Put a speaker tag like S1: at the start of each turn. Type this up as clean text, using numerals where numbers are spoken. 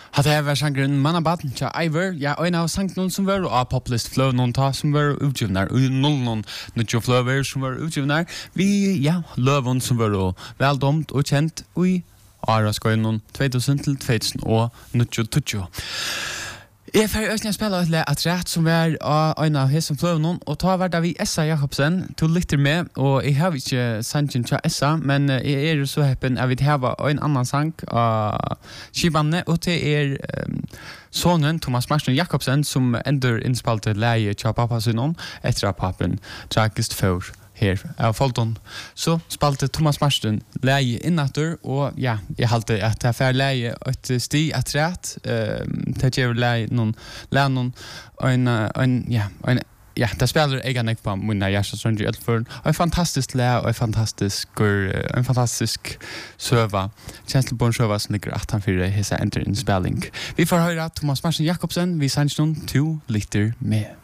S1: Hade jag varit sangren Mannabatten till Iver, ja, en av sangen som var av Poplist Flow, någon ta som var utgivnar, och någon nytt flower som var utgivnar, vi, ja, Lövon som var väldomt och känt, och i Araskoinen 2000 till 2020. Jeg får øyne spille et attrett som er av en av hessen fløvnen, og ta var det vi Essa Jakobsen til lytter med, og jeg har ikke sangen til Essa, men jeg er så heppen at vi har en annan sang av Skibane, og det sonen Thomas Marsten Jakobsen som ender innspalte leie til pappa sin etter at pappen tragisk for her av Folton. Så spalte Thomas Marsten leie innatur, og ja, jeg halte at det er leie et sti attrett, det gjør leie noen, ja, det spiller jeg på min hjertestrønge i Elfjorden, og en fantastisk leie, og en fantastisk søva, kjensleborn søva som ligger 18-4 hese enter innspilling. Vi får høre Thomas Marsten Jakobsen, vi sanns noen 2 liter med.